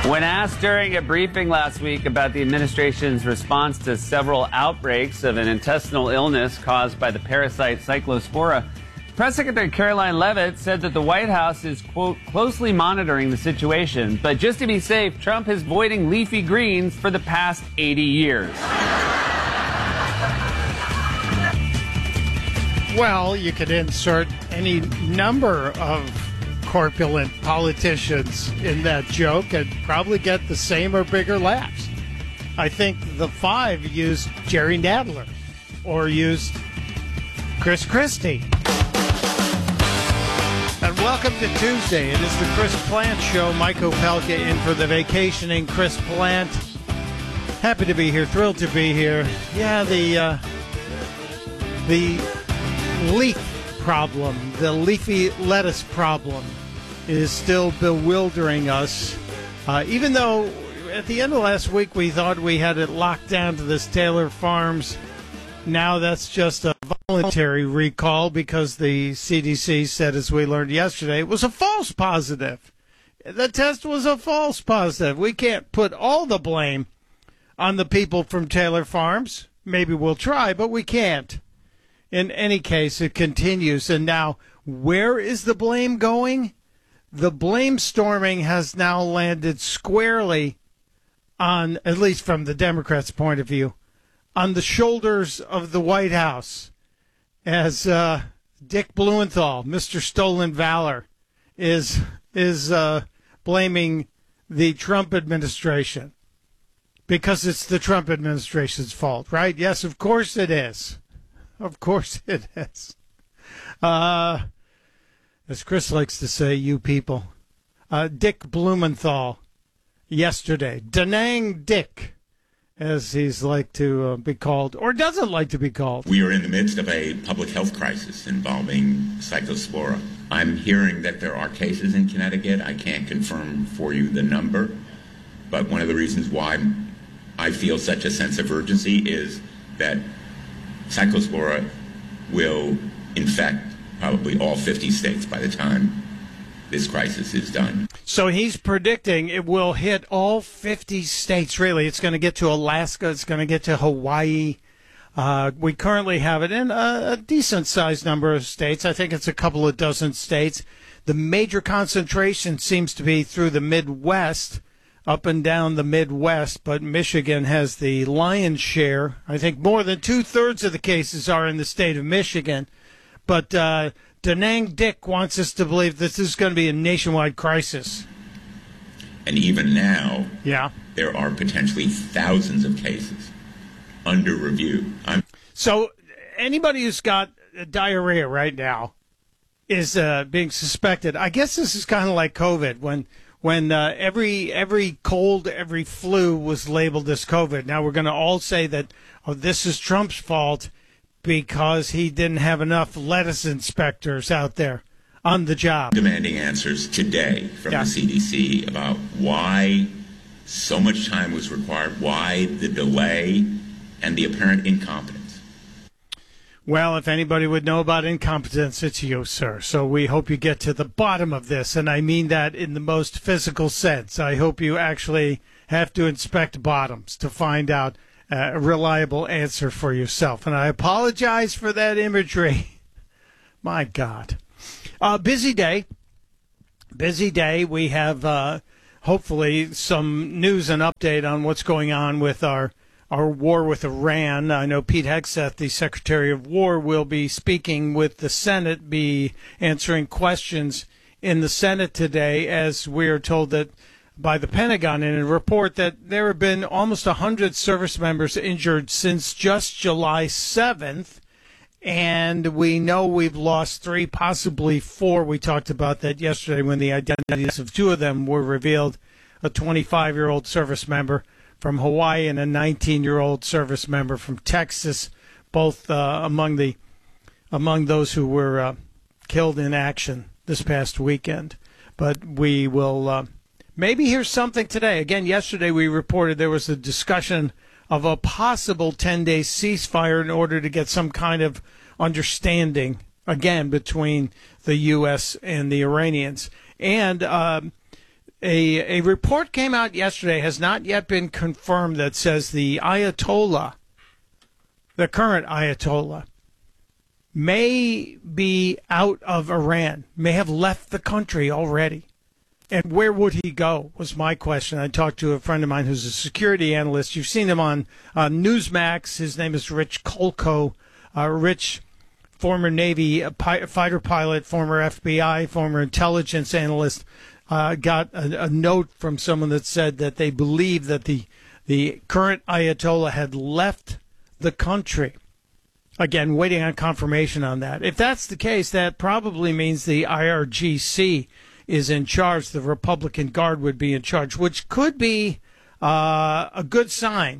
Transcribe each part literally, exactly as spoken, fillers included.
When asked during a briefing last week about the administration's response to several outbreaks of an intestinal illness caused by the parasite Cyclospora, Press Secretary Caroline Leavitt said that the White House is, quote, closely monitoring the situation, but just to be safe, Trump is voiding leafy greens for the past eighty years. Well, you could insert any number of corpulent politicians in that joke and probably get the same or bigger laughs. I think the five used Jerry Nadler or used Chris Christie. And welcome to Tuesday. It is the Chris Plant Show. Mike Opelka in for the vacationing Chris Plant. Happy to be here. Thrilled to be here. Yeah, the uh, the leaf problem, the leafy lettuce problem, is still bewildering us. Uh, even though at the end of last week we thought we had it locked down to this Taylor Farms, now that's just a voluntary recall because the C D C said, as we learned yesterday, it was a false positive. The test was a false positive. We can't put all the blame on the people from Taylor Farms. Maybe we'll try, but we can't. In any case, it continues. And now, where is the blame going? The blame storming has now landed squarely on, at least from the Democrats' point of view, on the shoulders of the White House, as uh, Dick Blumenthal, Mister Stolen Valor, is is uh, blaming the Trump administration because it's the Trump administration's fault, right? Yes, of course it is. Of course it is. Uh, as Chris likes to say, you people. Uh, Dick Blumenthal yesterday. Da Nang Dick, as he's like to uh, be called, or doesn't like to be called. We are in the midst of a public health crisis involving Cyclospora. I'm hearing that there are cases in Connecticut. I can't confirm for you the number, but one of the reasons why I feel such a sense of urgency is that Cyclospora will infect probably all fifty states by the time this crisis is done. So he's predicting it will hit all fifty states, really. It's going to get to Alaska. It's going to get to Hawaii. Uh, we currently have it in a, a decent-sized number of states. I think it's a couple of dozen states. The major concentration seems to be through the Midwest, up and down the Midwest, but Michigan has the lion's share. I think more than two-thirds of the cases are in the state of Michigan. But uh, Da Nang Dick wants us to believe this is going to be a nationwide crisis. And even now, yeah, there are potentially thousands of cases under review. I'm- so anybody who's got diarrhea right now is uh, being suspected. I guess this is kind of like COVID when when uh, every every cold, every flu was labeled as COVID. Now we're going to all say that, oh, this is Trump's fault because he didn't have enough lettuce inspectors out there on the job. Demanding answers today from yeah. the C D C about why so much time was required, why the delay, and the apparent incompetence. Well, if anybody would know about incompetence, it's you, sir. So we hope you get to the bottom of this, and I mean that in the most physical sense. I hope you actually have to inspect bottoms to find out uh, a reliable answer for yourself. And I apologize for that imagery. My God. Uh, busy day. Busy day. We have uh, hopefully some news and update on what's going on with our Our war with Iran. I know Pete Hegseth, the Secretary of War, will be speaking with the Senate, be answering questions in the Senate today, as we are told that by the Pentagon in a report that there have been almost one hundred service members injured since just July seventh. And we know we've lost three, possibly four. We talked about that yesterday when the identities of two of them were revealed, a twenty-five-year-old service member from Hawaii and a nineteen-year-old service member from Texas, both uh, among the among those who were uh, killed in action this past weekend. But we will uh, maybe hear something today. Again, yesterday we reported there was a discussion of a possible ten-day ceasefire in order to get some kind of understanding, again, between the U S and the Iranians. And um, A, a report came out yesterday, has not yet been confirmed, that says the Ayatollah, the current Ayatollah, may be out of Iran, may have left the country already. And where would he go was my question. I talked to a friend of mine who's a security analyst. You've seen him on uh, Newsmax. His name is Rich Kolko. Uh, Rich, former Navy pi- fighter pilot, former F B I, former intelligence analyst, uh, got a, a note from someone that said that they believe that the the current Ayatollah had left the country. Again, waiting on confirmation on that. If that's the case, that probably means the I R G C is in charge. The Republican Guard would be in charge, which could be uh, a good sign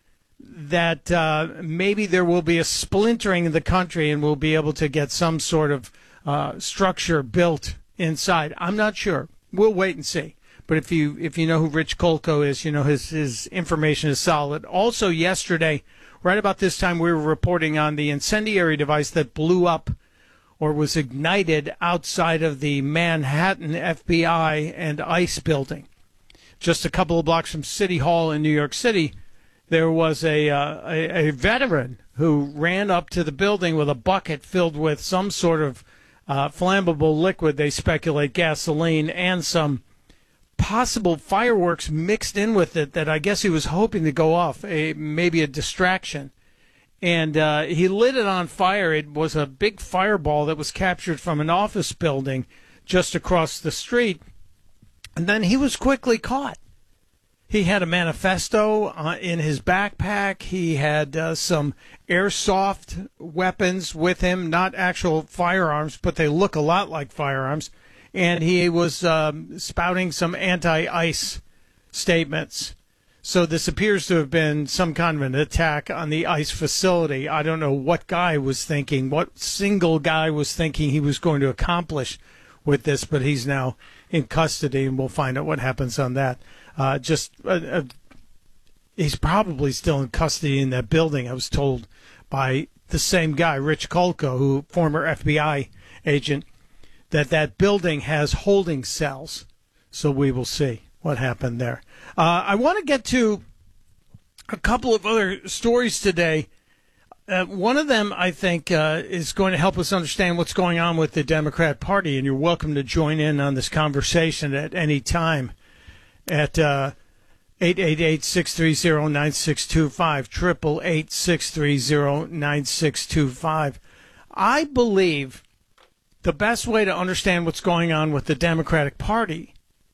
that uh, maybe there will be a splintering in the country and we'll be able to get some sort of uh, structure built inside. I'm not sure. We'll wait and see. But if you if you know who Rich Kolko is, you know his, his information is solid. Also yesterday, right about this time, we were reporting on the incendiary device that blew up or was ignited outside of the Manhattan F B I and ICE building. Just a couple of blocks from City Hall in New York City, there was a, uh, a, a veteran who ran up to the building with a bucket filled with some sort of uh, flammable liquid, they speculate gasoline, and some possible fireworks mixed in with it that I guess he was hoping to go off, a, maybe a distraction. And uh, he lit it on fire. It was a big fireball that was captured from an office building just across the street. And then he was quickly caught. He had a manifesto uh, in his backpack. He had uh, some airsoft weapons with him, not actual firearms, but they look a lot like firearms. And he was um, spouting some anti-ICE statements. So this appears to have been some kind of an attack on the ICE facility. I don't know what guy was thinking, what single guy was thinking he was going to accomplish with this, but he's now in custody, and we'll find out what happens on that. Uh, just uh, uh, he's probably still in custody in that building, I was told by the same guy, Rich Kolko, who former F B I agent, that that building has holding cells. So we will see what happened there. Uh, I want to get to a couple of other stories today. Uh, one of them, I think, uh, is going to help us understand what's going on with the Democrat Party, and you're welcome to join in on this conversation at any time at uh, eight eight eight, six three zero, nine six two five, eight eight eight, six three zero, nine six two five. I believe the best way to understand what's going on with the Democratic Party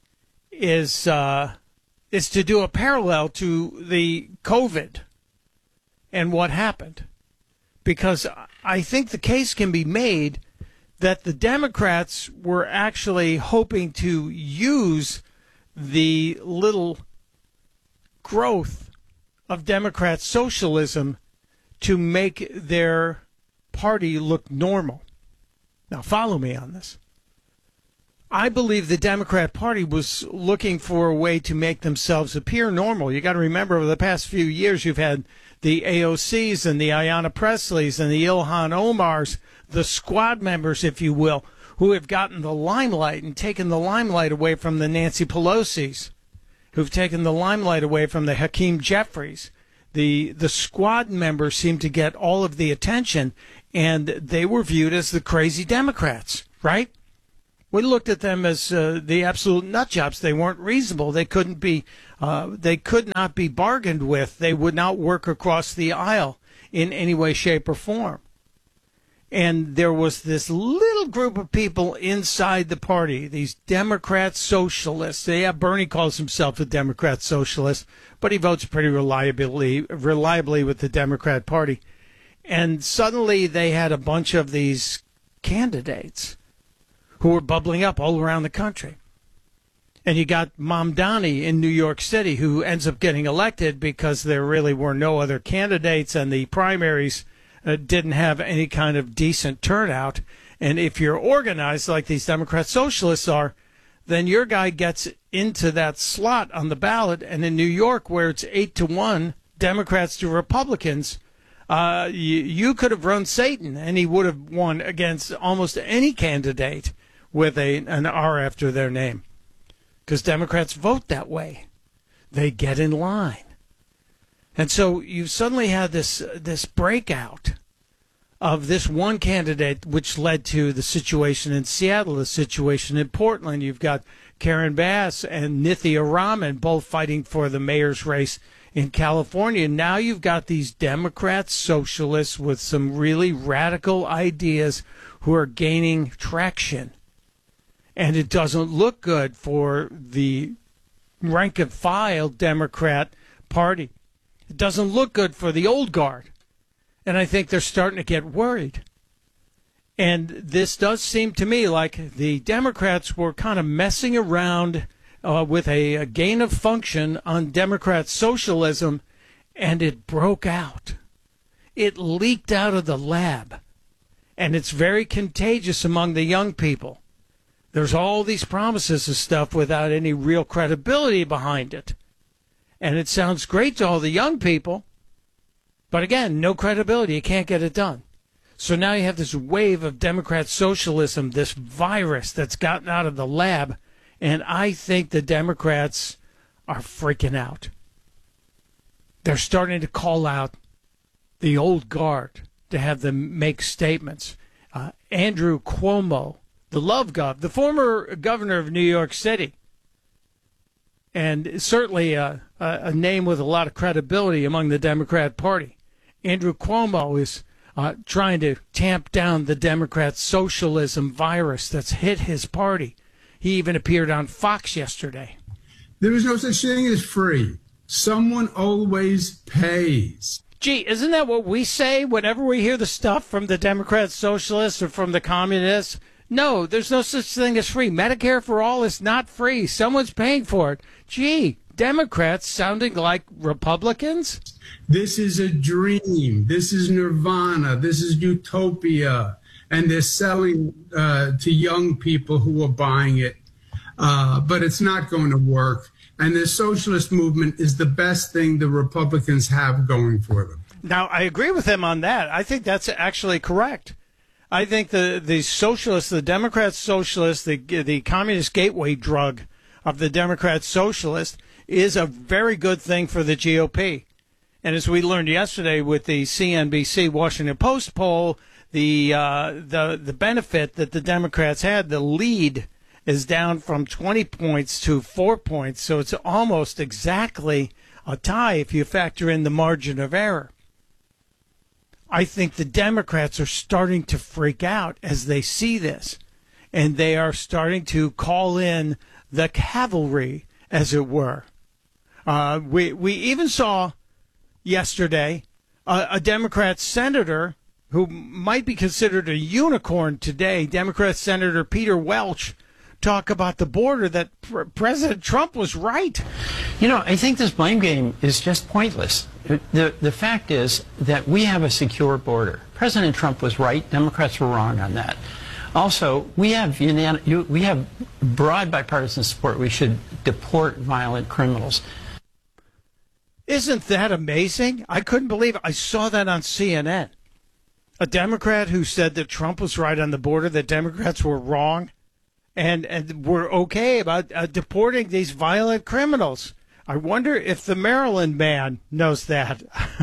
is uh, is to do a parallel to the COVID and what happened. Because I think the case can be made that the Democrats were actually hoping to use the little growth of Democrat socialism to make their party look normal. Now, follow me on this. I believe the Democrat Party was looking for a way to make themselves appear normal. You got to remember, over the past few years, you've had the A O Cs and the Ayanna Presleys and the Ilhan Omars, the squad members, if you will, who have gotten the limelight and taken the limelight away from the Nancy Pelosi's, who've taken the limelight away from the Hakeem Jeffries. The the squad members seem to get all of the attention, and they were viewed as the crazy Democrats, right? We looked at them as uh, the absolute nut jobs. They weren't reasonable. They couldn't be. Uh, they could not be bargained with. They would not work across the aisle in any way, shape, or form. And there was this little group of people inside the party, these Democrat socialists. Yeah, Bernie calls himself a Democrat socialist, but he votes pretty reliably, reliably with the Democrat Party. And suddenly they had a bunch of these candidates who were bubbling up all around the country. And you got Mamdani in New York City, who ends up getting elected because there really were no other candidates, and the primaries uh, didn't have any kind of decent turnout. And if you're organized like these Democrat socialists are, then your guy gets into that slot on the ballot. And in New York, where it's eight to one, Democrats to Republicans, uh, you, you could have run Satan, and he would have won against almost any candidate with a an R after their name. because Democrats vote that way. They get in line. And so you suddenly had this uh, this breakout of this one candidate, which led to the situation in Seattle, the situation in Portland. You've got Karen Bass and Nithya Raman both fighting for the mayor's race in California. Now you've got these Democrat socialists with some really radical ideas who are gaining traction. And it doesn't look good for the rank and file Democrat Party. It doesn't look good for the old guard. And I think they're starting to get worried. And this does seem to me like the Democrats were kind of messing around uh, with a, a gain of function on Democrat socialism, and it broke out. It leaked out of the lab. And it's very contagious among the young people. There's all these promises of stuff without any real credibility behind it. And it sounds great to all the young people. But again, no credibility. You can't get it done. So now you have this wave of Democrat socialism, this virus that's gotten out of the lab. And I think the Democrats are freaking out. They're starting to call out the old guard to have them make statements. Uh, Andrew Cuomo, the love gov, the former governor of New York City, and certainly a, a name with a lot of credibility among the Democrat Party. Andrew Cuomo is uh, trying to tamp down the Democrat socialism virus that's hit his party. He even appeared on Fox yesterday. There is no such thing as free. Someone always pays. Gee, isn't that what we say whenever we hear the stuff from the Democrat socialists or from the communists? No, there's no such thing as free. Medicare for all is not free. Someone's paying for it. Gee, Democrats sounding like Republicans? This is a dream. This is nirvana. This is utopia. And they're selling uh, to young people who are buying it. Uh, but it's not going to work. And the socialist movement is the best thing the Republicans have going for them. Now, I agree with him on that. I think that's actually correct. I think the, the socialists, the Democrat socialists, the, the communist gateway drug of the Democrat socialist is a very good thing for the G O P. And as we learned yesterday with the C N B C Washington Post poll, the uh, the the benefit that the Democrats had, the lead, is down from twenty points to four points. So it's almost exactly a tie if you factor in the margin of error. I think the Democrats are starting to freak out as they see this. And they are starting to call in the cavalry, as it were. Uh, we, we even saw yesterday a, a Democrat senator who might be considered a unicorn today, Democrat Senator Peter Welch, talk about the border, that pr- President Trump was right. You know, I think this blame game is just pointless. The, the fact is that we have a secure border. President Trump was right. Democrats were wrong on that. Also, we have, we have broad bipartisan support. We should deport violent criminals. Isn't that amazing? I couldn't believe it. I saw that on C N N. A Democrat who said that Trump was right on the border, that Democrats were wrong. And, and we're okay about uh, deporting these violent criminals. I wonder if the Maryland man knows that.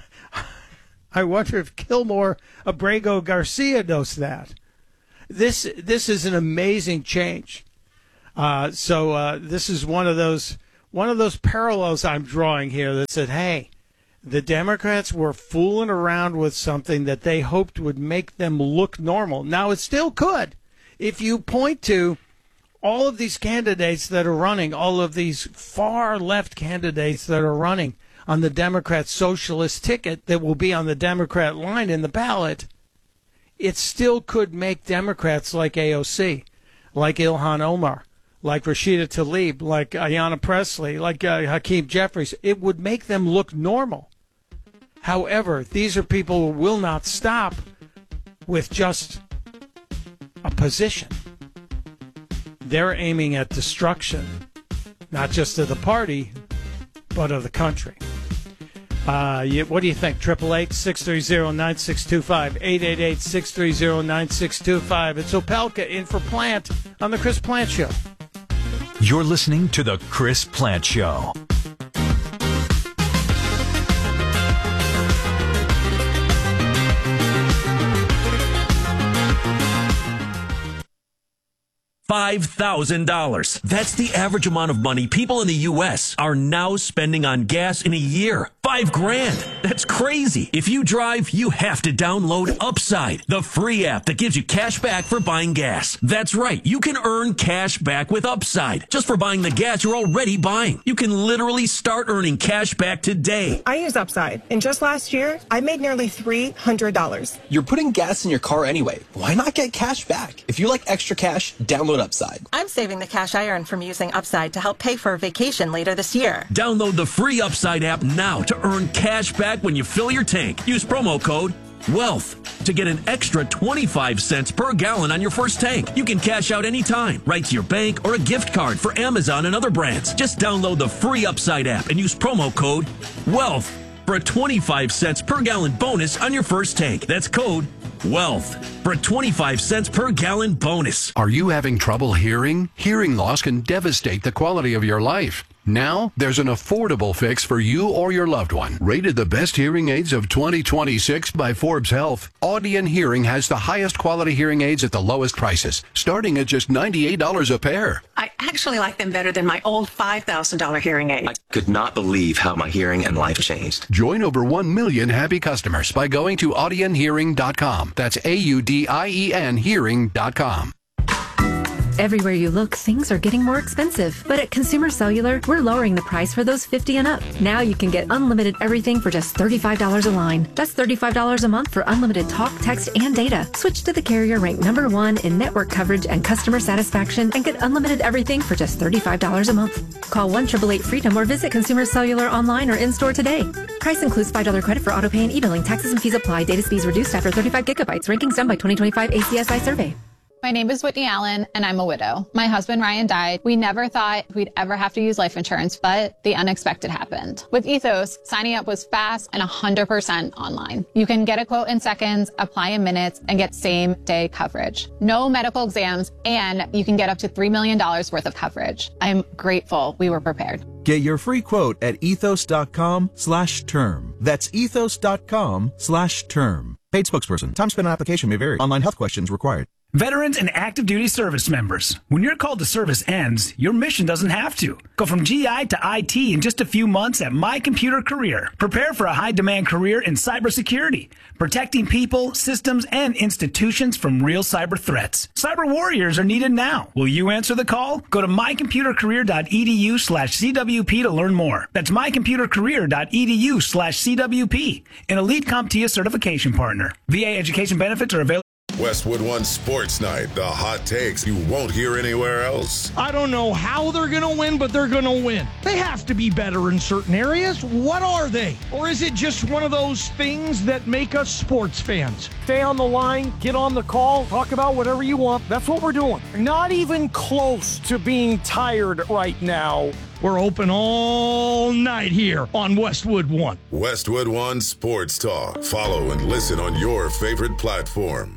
I wonder if Kilmore Abrego Garcia knows that. This this is an amazing change. Uh, so uh, this is one of those one of those parallels I'm drawing here that said, hey, the Democrats were fooling around with something that they hoped would make them look normal. Now, it still could. If you point to all of these candidates that are running, all of these far left candidates that are running on the Democrat socialist ticket that will be on the Democrat line in the ballot, it still could make Democrats like A O C, like Ilhan Omar, like Rashida Tlaib, like Ayanna Pressley, like uh, Hakeem Jeffries. It would make them look normal. However, these are people who will not stop with just a position. They're aiming at destruction, not just of the party, but of the country. Uh, you, what do you think? eight eight eight, six three zero, nine six two five. eight eight eight, six three zero, nine six two five. It's Opelka in for Plant on the Chris Plant Show. You're listening to The Chris Plante Show. five thousand dollars. That's the average amount of money people in the U S are now spending on gas in a year. Five grand. That's crazy. If you drive, you have to download Upside, the free app that gives you cash back for buying gas. That's right. You can earn cash back with Upside just for buying the gas you're already buying. You can literally start earning cash back today. I use Upside, and just last year, I made nearly three hundred dollars. You're putting gas in your car anyway. Why not get cash back? If you like extra cash, download Upside. I'm saving the cash I earn from using Upside to help pay for a vacation later this year. Download the free Upside app now to earn cash back when you fill your tank. Use promo code WEALTH to get an extra twenty-five cents per gallon on your first tank. You can cash out anytime, right to your bank or a gift card for Amazon and other brands. Just download the free Upside app and use promo code WEALTH for a twenty-five cents per gallon bonus on your first tank. That's code WEALTH for a twenty-five cents per gallon bonus. Are you having trouble hearing? Hearing loss can devastate the quality of your life. Now, there's an affordable fix for you or your loved one. Rated the best hearing aids of twenty twenty-six by Forbes Health, Audion Hearing has the highest quality hearing aids at the lowest prices, starting at just ninety-eight dollars a pair. I actually like them better than my old five thousand dollars hearing aid. I could not believe how my hearing and life changed. Join over one million happy customers by going to audion hearing dot com. That's A U D I E N hearing dot com. Everywhere you look, things are getting more expensive. But at Consumer Cellular, we're lowering the price for those fifty and up. Now you can get unlimited everything for just thirty-five dollars a line. That's thirty-five dollars a month for unlimited talk, text, and data. Switch to the carrier ranked number one in network coverage and customer satisfaction and get unlimited everything for just thirty-five dollars a month. Call one eight eight eight freedom or visit Consumer Cellular online or in-store today. Price includes five dollars credit for auto pay and e-billing. Taxes and fees apply. Data speeds reduced after thirty-five gigabytes. Rankings done by twenty twenty-five A C S I survey. My name is Whitney Allen, and I'm a widow. My husband, Ryan, died. We never thought we'd ever have to use life insurance, but the unexpected happened. With Ethos, signing up was fast and one hundred percent online. You can get a quote in seconds, apply in minutes, and get same-day coverage. No medical exams, and you can get up to three million dollars worth of coverage. I'm grateful we were prepared. Get your free quote at ethos.com slash term. That's ethos.com slash term. Paid spokesperson. Time spent on application may vary. Online health questions required. Veterans and active duty service members, when your call to service ends, your mission doesn't have to. Go from G I to I T in just a few months at My Computer Career. Prepare for a high-demand career in cybersecurity, protecting people, systems, and institutions from real cyber threats. Cyber warriors are needed now. Will you answer the call? Go to mycomputercareer.edu slash CWP to learn more. That's mycomputercareer.edu slash CWP, an elite CompTIA certification partner. V A education benefits are available. Westwood One Sports Night, the hot takes you won't hear anywhere else. I don't know how they're going to win, but they're going to win. They have to be better in certain areas. What are they? Or is it just one of those things that make us sports fans? Stay on the line, get on the call, talk about whatever you want. That's what we're doing. Not even close to being tired right now. We're open all night here on Westwood One. Westwood One Sports Talk. Follow and listen on your favorite platform.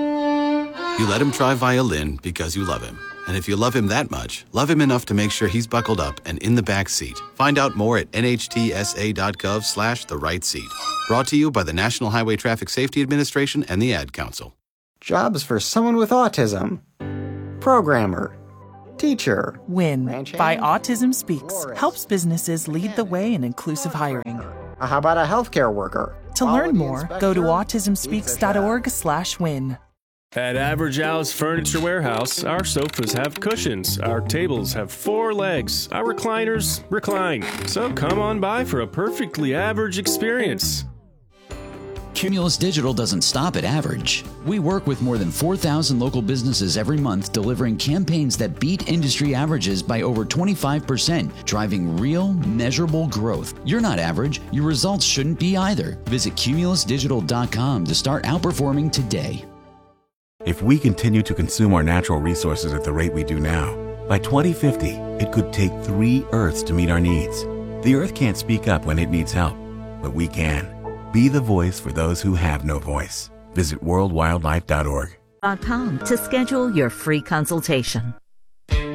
You let him try violin because you love him. And if you love him that much, love him enough to make sure he's buckled up and in the back seat. Find out more at nhtsa.gov slash the right seat. Brought to you by the National Highway Traffic Safety Administration and the Ad Council. Jobs for someone with autism. Programmer. Teacher. WIN by Autism Speaks helps businesses lead the way in inclusive hiring. How about a healthcare worker? To learn more, go to autismspeaks.org slash win. At Average Al's Furniture Warehouse, our sofas have cushions, our tables have four legs, our recliners recline. So come on by for a perfectly average experience. Cumulus Digital doesn't stop at average. We work with more than four thousand local businesses every month, delivering campaigns that beat industry averages by over twenty-five percent, driving real, measurable growth. You're not average. Your results shouldn't be either. Visit cumulus digital dot com to start outperforming today. If we continue to consume our natural resources at the rate we do now, by twenty fifty, it could take three Earths to meet our needs. The Earth can't speak up when it needs help, but we can. Be the voice for those who have no voice. Visit world wildlife dot org. .com to schedule your free consultation.